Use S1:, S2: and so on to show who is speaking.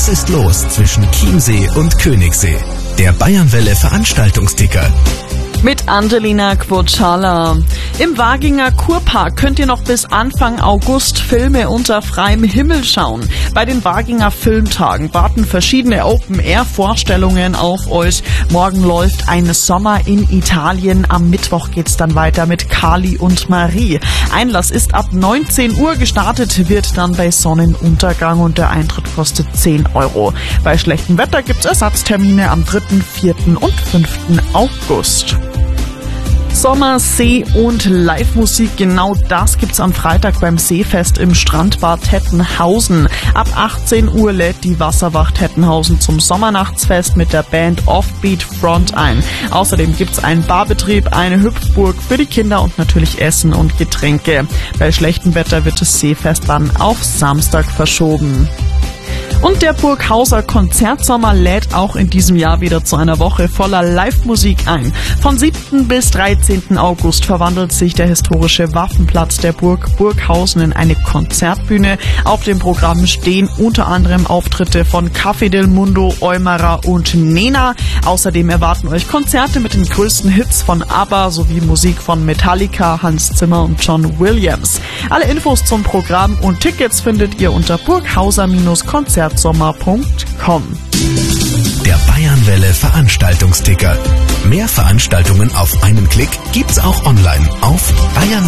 S1: Was ist los zwischen Chiemsee und Königssee? Der Bayernwelle Veranstaltungsticker.
S2: Mit Angelina Quocala. Im Waginger Kurpark könnt ihr noch bis Anfang August Filme unter freiem Himmel schauen. Bei den Waginger Filmtagen warten verschiedene Open-Air-Vorstellungen auf euch. Morgen läuft ein Sommer in Italien. Am Mittwoch geht's dann weiter mit Kali und Marie. Einlass ist ab 19 Uhr. Gestartet wird dann bei Sonnenuntergang und der Eintritt kostet 10 €. Bei schlechtem Wetter gibt's Ersatztermine am 3., 4. und 5. August. Sommer, See und Live-Musik, genau das gibt's am Freitag beim Seefest im Strandbad Tettenhausen. Ab 18 Uhr lädt die Wasserwacht Tettenhausen zum Sommernachtsfest mit der Band Offbeat Front ein. Außerdem gibt's einen Barbetrieb, eine Hüpfburg für die Kinder und natürlich Essen und Getränke. Bei schlechtem Wetter wird das Seefest dann auf Samstag verschoben. Und der Burghauser Konzertsommer lädt auch in diesem Jahr wieder zu einer Woche voller Live-Musik ein. Von 7. bis 13. August verwandelt sich der historische Waffenplatz der Burg Burghausen in eine Konzertbühne. Auf dem Programm stehen unter anderem Auftritte von Café del Mundo, Eumerer und Nena. Außerdem erwarten euch Konzerte mit den größten Hits von ABBA sowie Musik von Metallica, Hans Zimmer und John Williams. Alle Infos zum Programm und Tickets findet ihr unter burghauser-konzertsommer.com.
S1: Der Bayernwelle Veranstaltungsticker. Mehr Veranstaltungen auf einen Klick gibt's auch online auf Bayern